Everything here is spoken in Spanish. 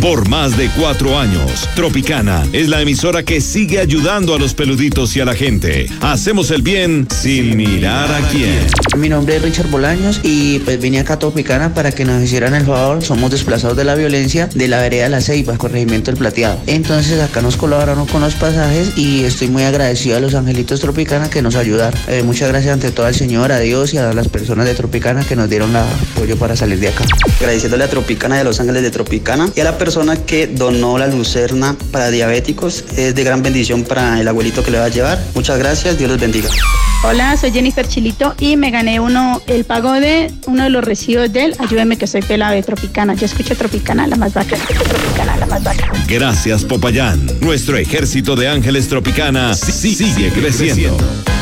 por más de 4 años. Tropicana es la emisora que sigue ayudando a los peluditos y a la gente. Hacemos el bien sin mirar a quién. Mi nombre es Richard Bolaños y pues vine acá a Tropicana para que nos hicieran el favor. Somos desplazados de la violencia de la vereda La Ceiba, corregimiento El Plateado. Entonces acá nos colaboraron con los pasajes y estoy muy agradecido a los angelitos Tropicana que nos ayudaron. Muchas gracias ante todo al Señor, a Dios y a las personas de Tropicana que nos dieron el apoyo para salir de acá. Agradeciéndole a Tropicana y a los ángeles de Tropicana y a la persona que donó la lucerna para diabéticos. Es de gran bendición para el abuelito que le va a llevar. Muchas gracias, Dios los bendiga. Hola, soy Jennifer Chilito y me gané el pago de uno de los recibos del Ayúdeme que soy pelado de Tropicana. Yo escucho Tropicana, la más bacana. Tropicana, la más bacana. Gracias, Popayán. Nuestro ejército de ángeles Tropicana sigue creciendo.